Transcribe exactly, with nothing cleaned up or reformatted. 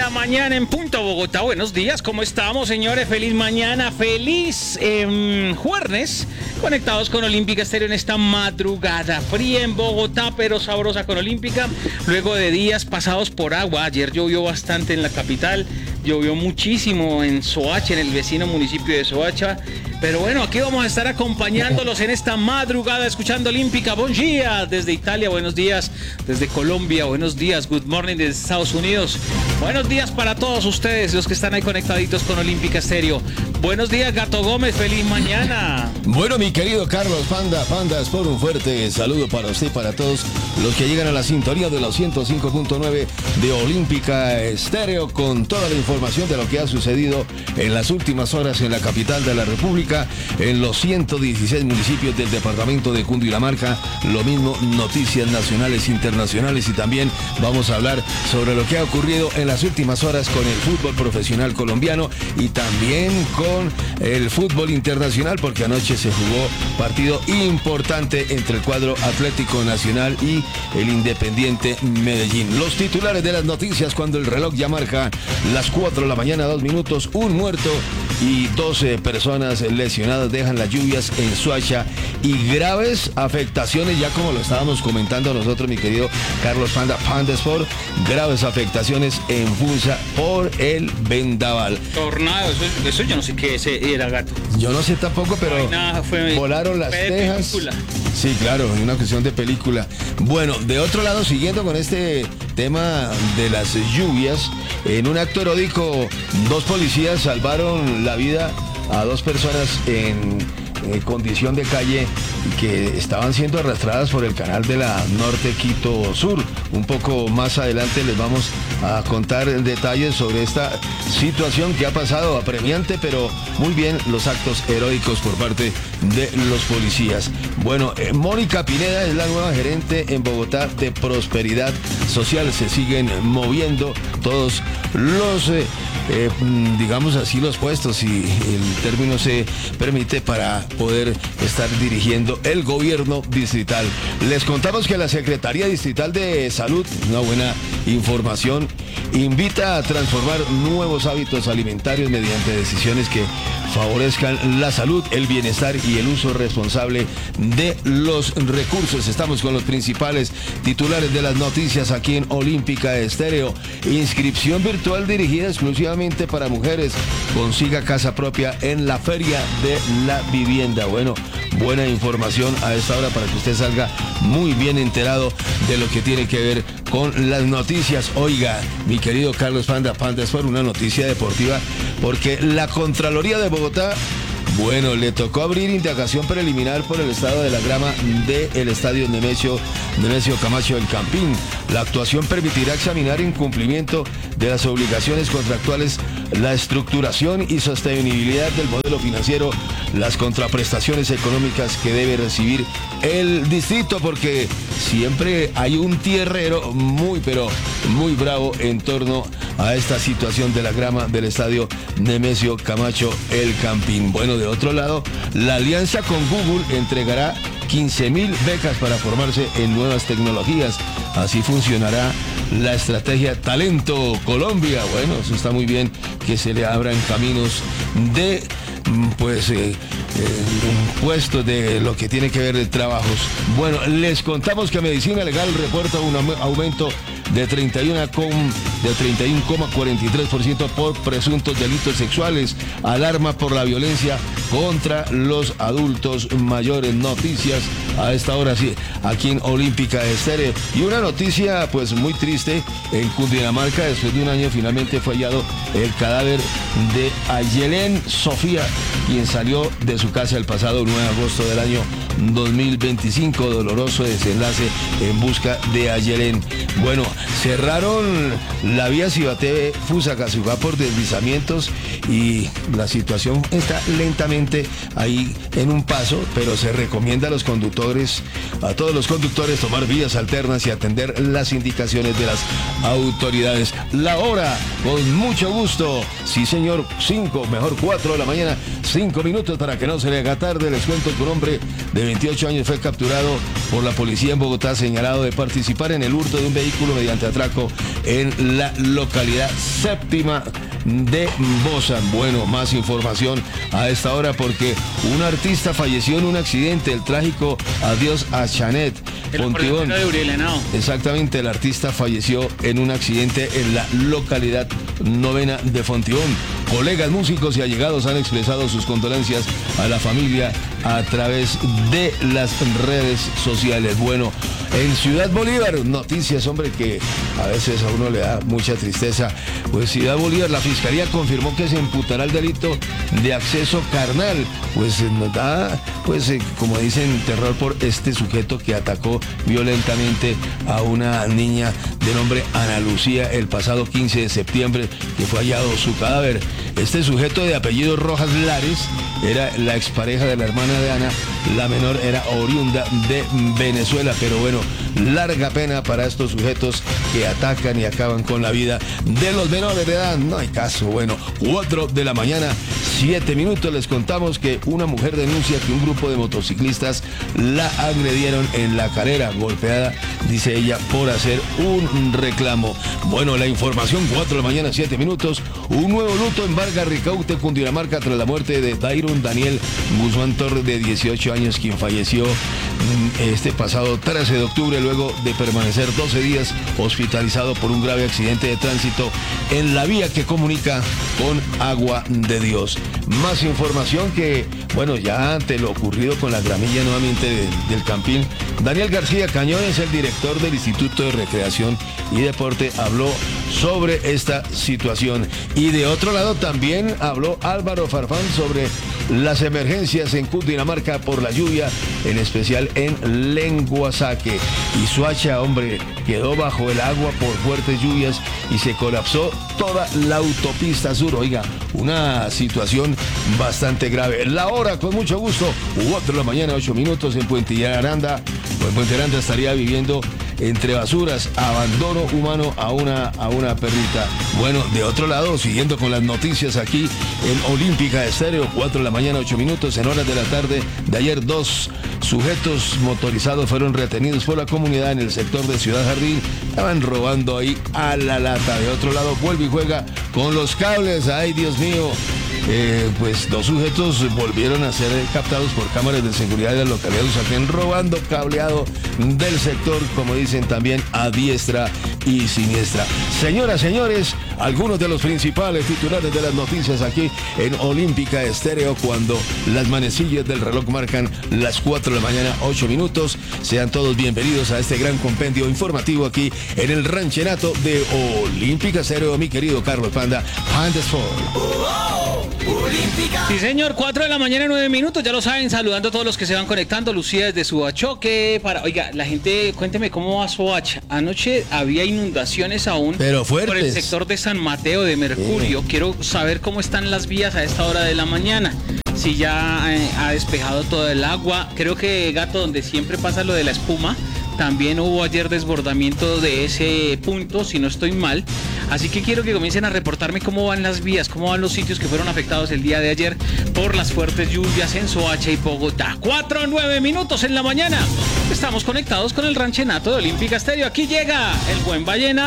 la mañana en punto, Bogotá. Buenos días, ¿cómo estamos, señores? Feliz mañana, feliz eh, jueves. Conectados con Olímpica Estéreo en esta madrugada fría en Bogotá, pero sabrosa con Olímpica. Luego de días pasados por agua, ayer llovió bastante en la capital, llovió muchísimo en Soacha, en el vecino municipio de Soacha. Pero bueno, aquí vamos a estar acompañándolos en esta madrugada escuchando Olímpica. Buen día desde Italia, buenos días desde Colombia, buenos días, good morning desde Estados Unidos. Buenos días para todos ustedes, los que están ahí conectaditos con Olímpica Estéreo. Buenos días, Gato Gómez, feliz mañana. Bueno, mi querido Carlos Panda, Pandas, por un fuerte saludo para usted y para todos los que llegan a la sintonía de los ciento cinco punto nueve de Olímpica Estéreo con toda la información de lo que ha sucedido en las últimas horas en la capital de la República, en los ciento dieciséis municipios del departamento de Cundinamarca, lo mismo noticias nacionales, internacionales, y también vamos a hablar sobre lo que ha ocurrido en las últimas horas con el fútbol profesional colombiano y también con el fútbol internacional, porque anoche se jugó partido importante entre el cuadro Atlético Nacional y el Independiente Medellín. Los titulares de las noticias cuando el reloj ya marca las cuatro de la mañana, dos minutos, un muerto y doce personas lesionadas dejan las lluvias en Soacha y graves afectaciones, ya como lo estábamos comentando nosotros, mi querido Carlos Panda, Panda Sport, graves afectaciones en Funza por el vendaval. Tornado, eso, eso yo no sé qué ese era, Gato. Yo no sé tampoco, pero no nada, fue, volaron las tejas. Película. Sí, claro, una cuestión de película. Bueno, de otro lado, siguiendo con este tema de las lluvias, en un acto heroico, dos policías salvaron la vida a dos personas en, en condición de calle que estaban siendo arrastradas por el canal de la Norte Quito Sur. Un poco más adelante les vamos a contar detalles sobre esta situación que ha pasado apremiante, pero muy bien los actos heroicos por parte de los policías. Bueno, eh, Mónica Pineda es la nueva gerente en Bogotá de Prosperidad Social. Se siguen moviendo todos los eh, Eh, digamos así, los puestos, si el término se permite, para poder estar dirigiendo el gobierno distrital. Les contamos que la Secretaría Distrital de Salud, una buena información, invita a transformar nuevos hábitos alimentarios mediante decisiones que favorezcan la salud, el bienestar y el uso responsable de los recursos. Estamos con los principales titulares de las noticias aquí en Olímpica Estéreo. Inscripción virtual dirigida exclusivamente para mujeres. Consiga casa propia en la Feria de la Vivienda. Bueno, buena información a esta hora para que usted salga muy bien enterado de lo que tiene que ver con las noticias. Oiga, mi querido Carlos Panda, Panda Sport, una noticia deportiva, porque la Contraloría de Bogotá, bueno, le tocó abrir indagación preliminar por el estado de la grama del estadio Nemesio, Nemesio Camacho del Campín. La actuación permitirá examinar en cumplimiento de las obligaciones contractuales la estructuración y sostenibilidad del modelo financiero, las contraprestaciones económicas que debe recibir el distrito, porque siempre hay un tierrero muy, pero muy bravo en torno a esta situación de la grama del estadio Nemesio Camacho el Campín. Bueno, de otro lado, la alianza con Google entregará quince mil becas para formarse en nuevas tecnologías. Así funcionará la estrategia Talento Colombia. Bueno, eso está muy bien, que se le abran caminos de pues eh, eh, puestos de lo que tiene que ver de trabajos. Bueno, les contamos que Medicina Legal reporta un aumento de treinta y uno coma cuarenta y tres por ciento por presuntos delitos sexuales. Alarma por la violencia contra los adultos mayores. Noticias a esta hora, sí, aquí en Olímpica Estéreo. Y una noticia pues muy triste en Cundinamarca. Después de un año finalmente fue hallado el cadáver de Ayelén Sofía, quien salió de su casa el pasado nueve de agosto del año dos mil veinticinco. Doloroso desenlace en busca de Ayelén. Bueno, cerraron la vía Cibaté-Fusagasugá por deslizamientos y la situación está lentamente ahí en un paso, pero se recomienda a los conductores, a todos los conductores, tomar vías alternas y atender las indicaciones de las autoridades. La hora, con mucho gusto, sí señor, cinco, mejor cuatro de la mañana, cinco minutos para que no se le haga tarde. Les cuento tu nombre de veintiocho años, fue capturado por la policía en Bogotá, señalado de participar en el hurto de un vehículo mediante atraco en la localidad séptima de Bosa. Bueno, más información a esta hora porque un artista falleció en un accidente, el trágico adiós a Chanet Fontibón. De Uriel Henao. Exactamente, el artista falleció en un accidente en la localidad novena de Fontibón. Colegas músicos y allegados han expresado sus condolencias a la familia a través de las redes sociales. Bueno, en Ciudad Bolívar, noticias, hombre, que a veces a uno le da mucha tristeza. Pues Ciudad Bolívar, la Fiscalía confirmó que se imputará el delito de acceso carnal. Pues nos da, pues eh, como dicen, terror por este sujeto que atacó violentamente a una niña de nombre Ana Lucía el pasado quince de septiembre, que fue hallado su cadáver. Este sujeto de apellido Rojas Lares era la expareja de la hermana de Ana. La menor era oriunda de Venezuela, pero bueno, larga pena para estos sujetos que atacan y acaban con la vida de los menores de edad. No hay caso. Bueno, cuatro de la mañana, siete minutos, les contamos que una mujer denuncia que un grupo de motociclistas la agredieron en la carrera, golpeada, dice ella, por hacer un reclamo. Bueno, la información, cuatro de la mañana, siete minutos. Un nuevo luto en Vargas Ricaurte, Cundinamarca, tras la muerte de Dairon Daniel Guzmán Torres, de dieciocho años, quien falleció este pasado trece de octubre luego de permanecer doce días hospitalizado por un grave accidente de tránsito en la vía que comunica con Agua de Dios. Más información que, bueno, ya ante lo ocurrido con la gramilla nuevamente de, del Campín, Daniel García Cañones, el director del Instituto de Recreación y Deporte, habló sobre esta situación. Y de otro lado también habló Álvaro Farfán sobre las emergencias en Cundinamarca por la lluvia, en especial en Lenguasaque. Y Soacha, hombre, quedó bajo el agua por fuertes lluvias y se colapsó toda la autopista sur. Oiga, una situación bastante grave. La hora, con mucho gusto, cuatro de la mañana, ocho minutos, en Puente Aranda. Pues Puente Aranda estaría viviendo entre basuras, abandono humano a una, a una perrita. Bueno, de otro lado, siguiendo con las noticias aquí en Olímpica Estéreo, cuatro de la mañana, ocho minutos, en horas de la tarde de ayer, dos sujetos motorizados fueron retenidos por la comunidad en el sector de Ciudad Jardín. Estaban robando ahí a la lata. De otro lado, vuelve y juega con los cables. Ay, Dios mío. Eh, pues dos sujetos volvieron a ser captados por cámaras de seguridad de la localidad de Usaquén robando cableado del sector, como dicen también, a diestra y siniestra. Señoras, señores, algunos de los principales titulares de las noticias aquí en Olímpica Estéreo, cuando las manecillas del reloj marcan las cuatro de la mañana, ocho minutos. Sean todos bienvenidos a este gran compendio informativo aquí en el ranchenato de Olímpica Estéreo, mi querido Carlos Panda, Panda Sport. Sí, señor, cuatro de la mañana, nueve minutos, ya lo saben, saludando a todos los que se van conectando. Lucía desde Suachoque para, oiga, la gente, cuénteme cómo va Soacha. Anoche había inundaciones aún, pero fuertes, por el sector de San Mateo de Mercurio. Sí. Quiero saber cómo están las vías a esta hora de la mañana. Si ya eh, ha despejado todo el agua. Creo que, Gato, donde siempre pasa lo de la espuma, también hubo ayer desbordamiento de ese punto, si no estoy mal. Así que quiero que comiencen a reportarme cómo van las vías, cómo van los sitios que fueron afectados el día de ayer por las fuertes lluvias en Soacha y Bogotá. Cuatro, nueve minutos en la mañana. Estamos conectados con el ranchenato de Olímpica Estéreo. Aquí llega el buen vallenato.